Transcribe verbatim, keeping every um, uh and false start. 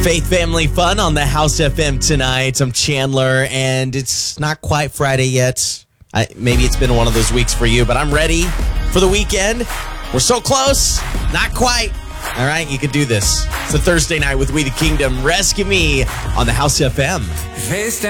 Faith Family Fun on the House F M tonight. I'm Chandler, and it's not quite Friday yet. I, maybe it's been one of those weeks for you, but I'm ready for the weekend. We're so close. Not quite. All right, you can do this. It's a Thursday night with We the Kingdom. Rescue Me on the House F M.